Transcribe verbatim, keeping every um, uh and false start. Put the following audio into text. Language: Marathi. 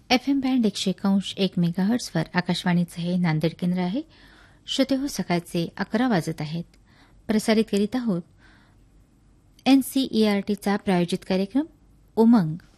एफ एम बँड एकशे एकांश एक मेगाहर्ट्झवर आकाशवाणीचं हे नांदेड केंद्र आहे. श्रोते हो, सकाळचे अकरा वाजत आहेत. प्रसारित करीत आहोत एनसीईआरटीचा प्रायोजित कार्यक्रम उमंग.